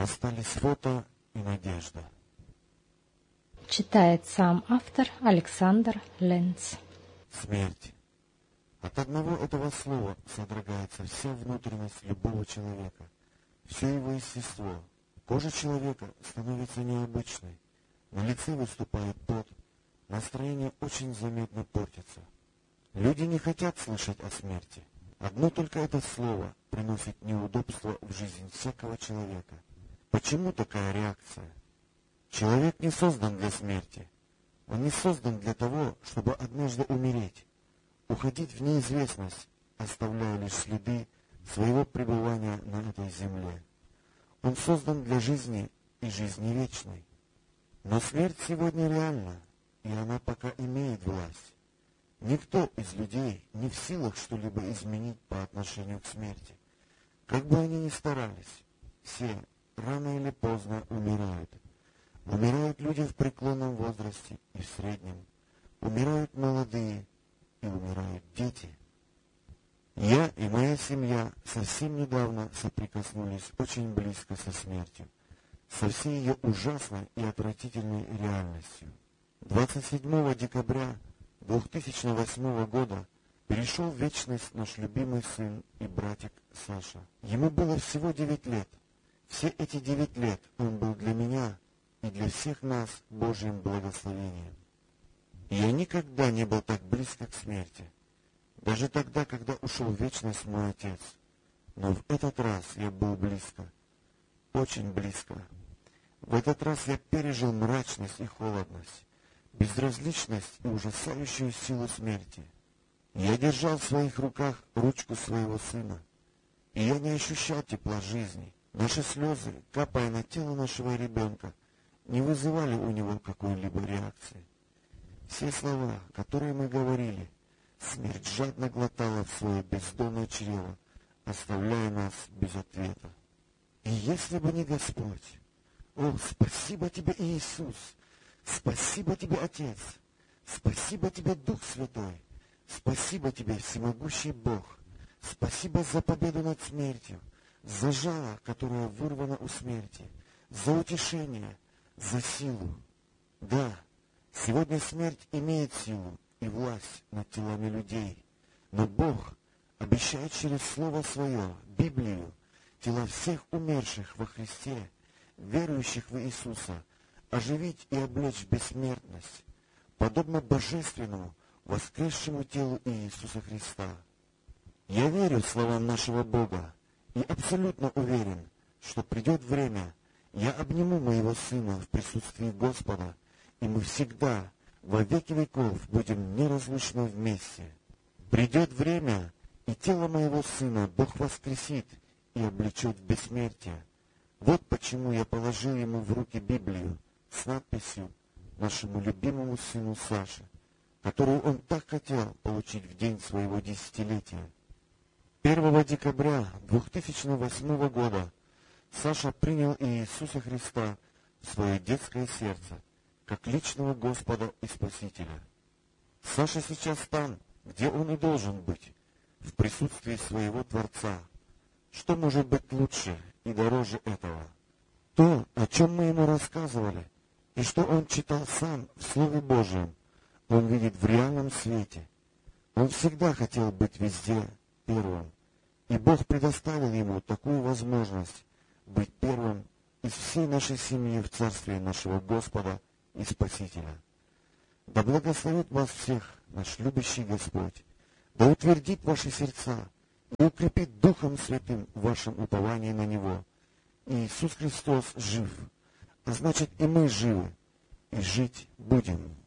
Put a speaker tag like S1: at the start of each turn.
S1: Остались фото и надежда.
S2: Читает сам автор Александр Ленц.
S1: Смерть. От одного этого слова содрогается вся внутренность любого человека, все его естество. Кожа человека становится необычной, на лице выступает пот, настроение очень заметно портится. Люди не хотят слышать о смерти. Одно только это слово приносит неудобства в жизнь всякого человека. Почему такая реакция? Человек не создан для смерти. Он не создан для того, чтобы однажды умереть, уходить в неизвестность, оставляя лишь следы своего пребывания на этой земле. Он создан для жизни и жизни вечной. Но смерть сегодня реальна, и она пока имеет власть. Никто из людей не в силах что-либо изменить по отношению к смерти. Как бы они ни старались, все рано или поздно умирают. Умирают люди в преклонном возрасте и в среднем. Умирают молодые и умирают дети. Я и моя семья совсем недавно соприкоснулись очень близко со смертью, со всей ее ужасной и отвратительной реальностью. 27 декабря 2008 года перешел в вечность наш любимый сын и братик Саша. Ему было всего 9 лет. Все эти 9 лет он был для меня и для всех нас Божьим благословением. Я никогда не был так близко к смерти, даже тогда, когда ушел в вечность мой отец. Но в этот раз я был близко, очень близко. В этот раз я пережил мрачность и холодность, безразличность и ужасающую силу смерти. Я держал в своих руках ручку своего сына, и я не ощущал тепла жизни. Наши слезы, капая на тело нашего ребенка, не вызывали у него какой-либо реакции. Все слова, которые мы говорили, смерть жадно глотала в свое бездонное чрево, оставляя нас без ответа. И если бы не Господь, о, спасибо тебе, Иисус, спасибо тебе, Отец, спасибо тебе, Дух Святой, спасибо тебе, всемогущий Бог, спасибо за победу над смертью, за жало, которое вырвано у смерти, за утешение, за силу. Да, сегодня смерть имеет силу и власть над телами людей, но Бог обещает через Слово Свое, Библию, тела всех умерших во Христе, верующих в Иисуса, оживить и облечь в бессмертность, подобно божественному, воскресшему телу Иисуса Христа. Я верю словам нашего Бога и абсолютно уверен, что придет время, я обниму моего сына в присутствии Господа, и мы всегда, во веки веков, будем неразлучно вместе. Придет время, и тело моего сына Бог воскресит и облечет в бессмертие. Вот почему я положил ему в руки Библию с надписью нашему любимому сыну Саше, которую он так хотел получить в день своего 10-летия. 1 декабря 2008 года Саша принял Иисуса Христа в свое детское сердце, как личного Господа и Спасителя. Саша сейчас там, где он и должен быть, в присутствии своего Творца. Что может быть лучше и дороже этого? То, о чем мы ему рассказывали, и что он читал сам в Слове Божьем, он видит в реальном свете. Он всегда хотел быть везде первым, и Бог предоставил ему такую возможность быть первым из всей нашей семьи в царстве нашего Господа и Спасителя. Да благословит вас всех наш любящий Господь, да утвердит ваши сердца и укрепит Духом Святым в вашем уповании на Него. Иисус Христос жив, а значит и мы живы, и жить будем.